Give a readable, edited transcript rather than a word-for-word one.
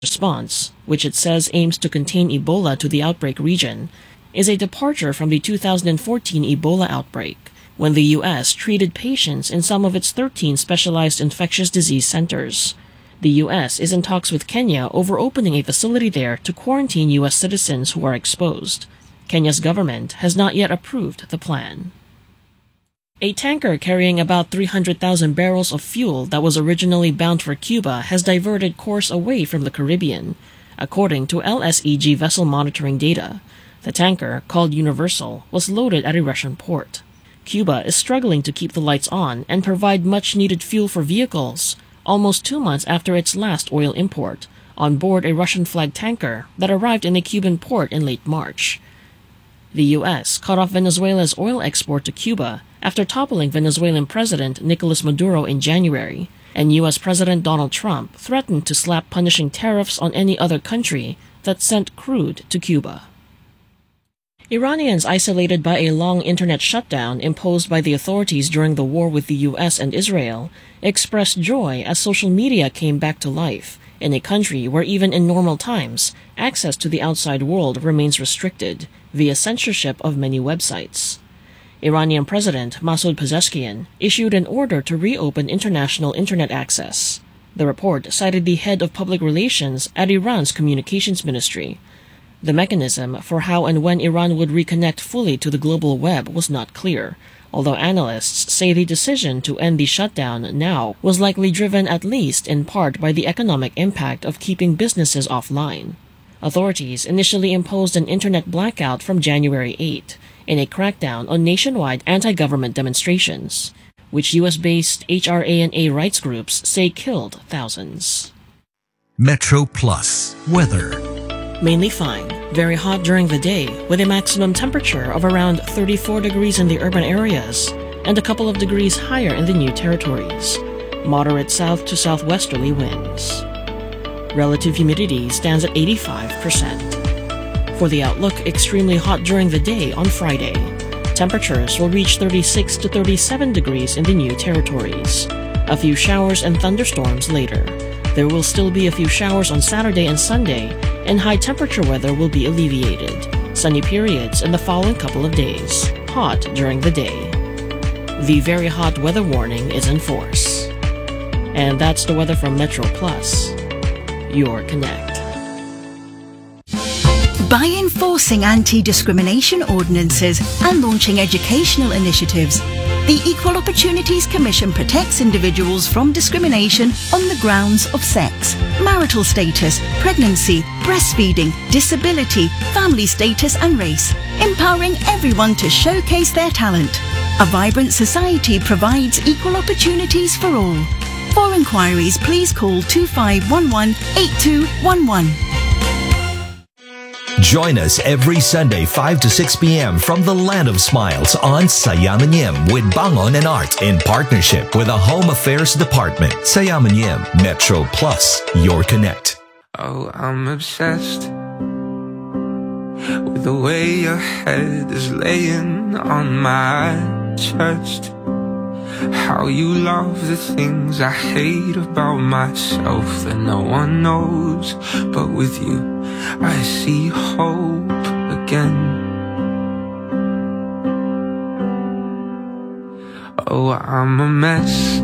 response, which it says aims to contain Ebola to the outbreak region, is a departure from the 2014 Ebola outbreak, when the U.S. treated patients in some of its 13 specialized infectious disease centers. The U.S. is in talks with Kenya over opening a facility there to quarantine U.S. citizens who are exposed. Kenya's government has not yet approved the plan. A tanker carrying about 300,000 barrels of fuel that was originally bound for Cuba has diverted course away from the Caribbean, according to LSEG vessel monitoring data. The tanker, called Universal, was loaded at a Russian port. Cuba is struggling to keep the lights on and provide much-needed fuel for vehicles, almost 2 months after its last oil import, on board a Russian-flagged tanker that arrived in a Cuban port in late March. The U.S. cut off Venezuela's oil export to Cuba after toppling Venezuelan President Nicolas Maduro in January, and U.S. President Donald Trump threatened to slap punishing tariffs on any other country that sent crude to Cuba. Iranians isolated by a long internet shutdown imposed by the authorities during the war with the U.S. and Israel expressed joy as social media came back to life in a country where even in normal times, access to the outside world remains restricted via censorship of many websites. Iranian President Masoud Pezeshkian issued an order to reopen international internet access. The report cited the head of public relations at Iran's communications ministry. The mechanism for how and when Iran would reconnect fully to the global web was not clear, although analysts say the decision to end the shutdown now was likely driven at least in part by the economic impact of keeping businesses offline. Authorities initially imposed an internet blackout from January 8 in a crackdown on nationwide anti-government demonstrations, which US-based HRA&A rights groups say killed thousands. Metro Plus weather. Mainly fine, very hot during the day with a maximum temperature of around 34 degrees in the urban areas and a couple of degrees higher in the new territories. Moderate south to southwesterly winds. Relative humidity stands at 85%. For the outlook, extremely hot during the day on Friday. Temperatures will reach 36 to 37 degrees in the new territories. A few showers and thunderstorms later. There will still be a few showers on Saturday and Sunday, and high-temperature weather will be alleviated. Sunny periods in the following couple of days. Hot during the day. The very hot weather warning is in force. And that's the weather from Metro Plus, your Connect. By enforcing anti-discrimination ordinances and launching educational initiatives, the Equal Opportunities Commission protects individuals from discrimination on the grounds of sex, marital status, pregnancy, breastfeeding, disability, family status and race, empowering everyone to showcase their talent. A vibrant society provides equal opportunities for all. For inquiries, please call 2511 8211. Join us every Sunday 5 to 6 p.m. from the Land of Smiles on Sayamanim with Bangon and Art in partnership with the Home Affairs Department. Sayamanim, Metro Plus, your Connect. Oh, I'm obsessed with the way your head is laying on my chest. How you love the things I hate about myself that no one knows. But with you, I see hope again. Oh, I'm a mess